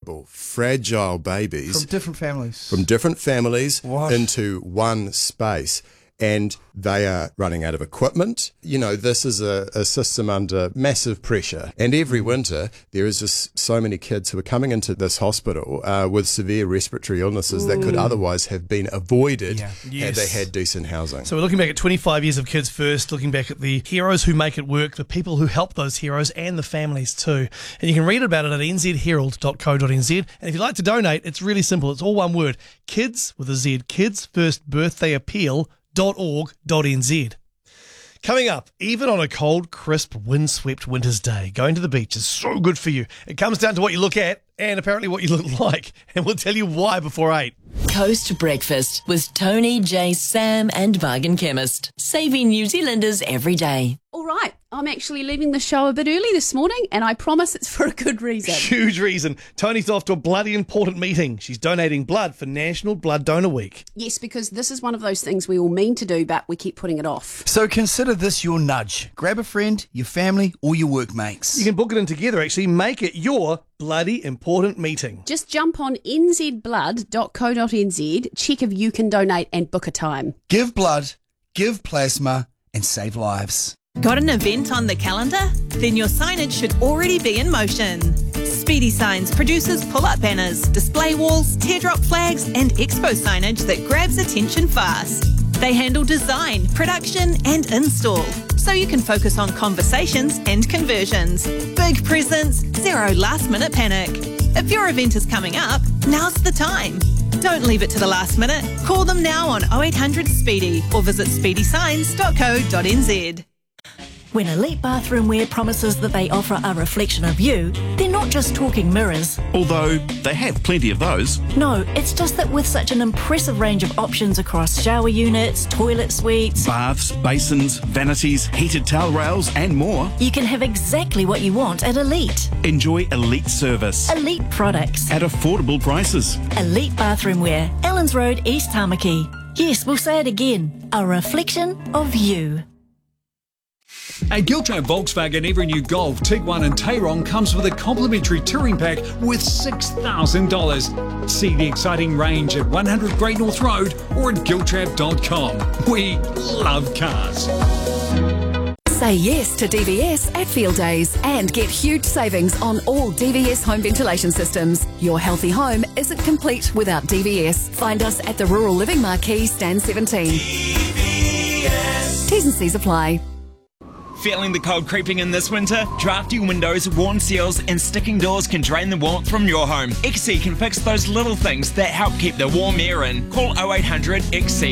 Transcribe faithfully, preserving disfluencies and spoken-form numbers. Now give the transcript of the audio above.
vulnerable, fragile babies From different families. from different families What? into one space. And they are running out of equipment. You know, this is a, a system under massive pressure. And every winter, there is just so many kids who are coming into this hospital uh, with severe respiratory illnesses that could otherwise have been avoided Yeah. had Yes. they had decent housing. So we're looking back at twenty-five years of Kids First, looking back at the heroes who make it work, the people who help those heroes, and the families too. And you can read about it at n z herald dot co dot n z. And if you'd like to donate, it's really simple. It's all one word. Kids with a Z. Kids First Birthday Appeal. .org.nz. Coming up, even on a cold, crisp, windswept winter's day, going to the beach is so good for you. It comes down to what you look at and apparently what you look like. And we'll tell you why before eight. Coast Breakfast with Tony, Jay, Sam and Bargain Chemist. Saving New Zealanders every day. All right, I'm actually leaving the show a bit early this morning, and I promise it's for a good reason. Huge reason. Tony's off to a bloody important meeting. She's donating blood for National Blood Donor Week. Yes, because this is one of those things we all mean to do, but we keep putting it off. So consider this your nudge. Grab a friend, your family, or your workmates. You can book it in together, actually. Make it your bloody important meeting. Just jump on n z blood dot co dot n z, check if you can donate and book a time. Give blood, give plasma, and save lives. Got an event on the calendar? Then your signage should already be in motion. Speedy Signs produces pull-up banners, display walls, teardrop flags and expo signage that grabs attention fast. They handle design, production and install, so you can focus on conversations and conversions. Big presents, zero last-minute panic. If your event is coming up, now's the time. Don't leave it to the last minute. Call them now on oh eight hundred SPEEDY or visit speedy signs dot co dot n z. When Elite Bathroom Wear promises that they offer a reflection of you, they're not just talking mirrors. Although they have plenty of those. No, it's just that with such an impressive range of options across shower units, toilet suites, Baths, basins, vanities, heated towel rails and more. you can have exactly what you want at Elite. Enjoy elite service Elite products. at affordable prices. Elite Bathroom Wear, Ellens Road, East Tamaki. Yes, we'll say it again. A reflection of you. At Giltrap Volkswagen, every new Golf, Tiguan and Tayron comes with a complimentary touring pack worth six thousand dollars. See the exciting range at one hundred Great North Road or at giltrap dot com. We love cars. Say yes to D V S at Field Days and get huge savings on all D V S home ventilation systems. Your healthy home isn't complete without D V S. Find us at the Rural Living Marquee, Stand seventeen. D V S. T's and C's apply. Feeling the cold creeping in this winter? Drafty windows, worn seals and sticking doors can drain the warmth from your home. X C can fix those little things that help keep the warm air in. Call oh eight hundred X C.